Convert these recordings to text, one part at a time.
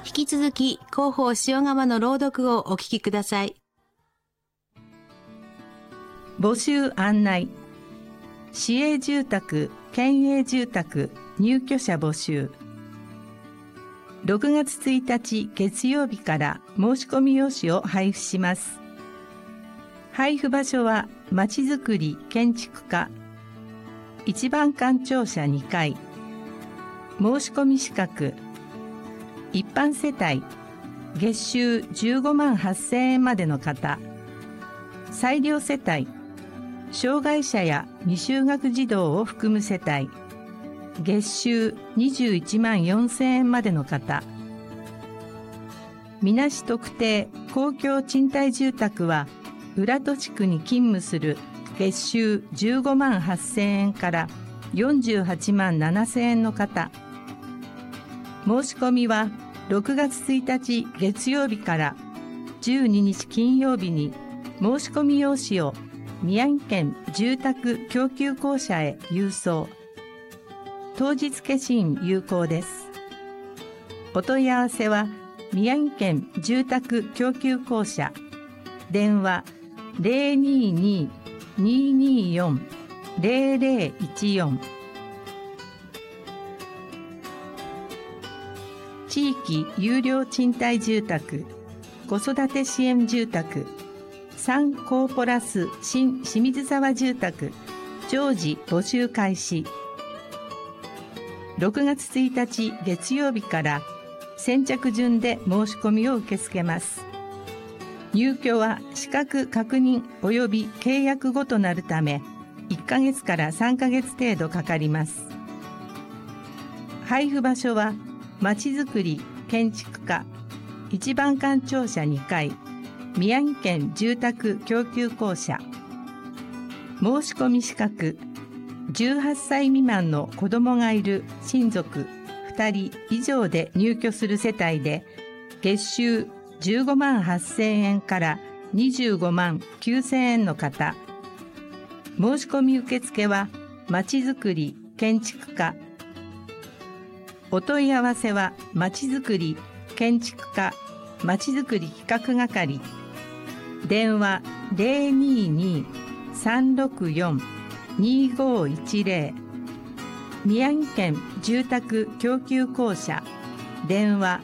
引き続き広報塩釜の朗読をお聞きください。 募集案内。市営住宅、県営住宅、入居者募集。6月1日月曜日から申し込み用紙を配布します。配布場所はまちづくり建築課一番館庁舎2階。申し込み資格。一般世帯月収15万8000円までの方、裁量世帯障害者や未就学児童を含む世帯月収21万4000円までの方、みなし特定公共賃貸住宅は浦戸地区に勤務する月収15万8000円から48万7000円の方。申し込みは6月1日月曜日から12日金曜日に申し込み用紙を宮城県住宅供給公社へ郵送。当日消印有効です。お問い合わせは宮城県住宅供給公社電話 022-224-0014。地域有料賃貸住宅子育て支援住宅3コーポラス新清水沢住宅常時募集開始。6月1日月曜日から先着順で申し込みを受け付けます。入居は資格確認及び契約後となるため1ヶ月から3ヶ月程度かかります。配布場所はまちづくり建築課一番館庁舎2階宮城県住宅供給公社。申し込み資格18歳未満の子どもがいる親族2人以上で入居する世帯で月収15万8000円から25万9000円の方。申し込み受付はまちづくり建築課。お問い合わせはまちづくり建築課まちづくり企画係電話 022-364-2510。 宮城県住宅供給公社電話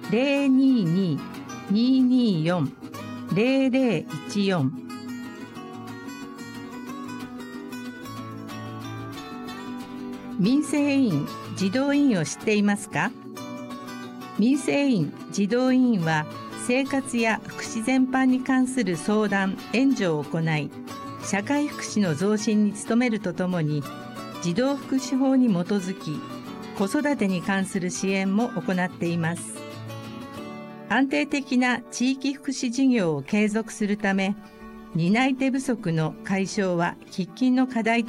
022-224-0014。 民生委員児童委員を知っていますか？民生委員児童委員は生活や福祉全般に関する相談・援助を行い、社会福祉の増進に努めるとともに、児童福祉法に基づき、子育てに関する支援も行っています。安定的な地域福祉事業を継続するため、担い手不足の解消は喫緊の課題と